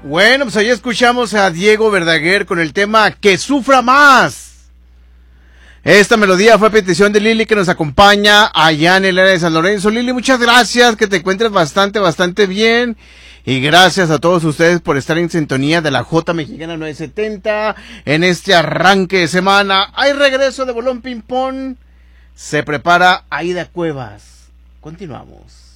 Bueno, pues ahí escuchamos a Diego Verdaguer con el tema Que Sufra Más. Esta melodía fue a petición de Lili, que nos acompaña allá en el área de San Lorenzo. Lili, muchas gracias, que te encuentres bastante bien. Y gracias a todos ustedes por estar en sintonía de la J Mexicana 970 en este arranque de semana. Hay regreso de Bolón Ping Pong. Se prepara Aida Cuevas. Continuamos.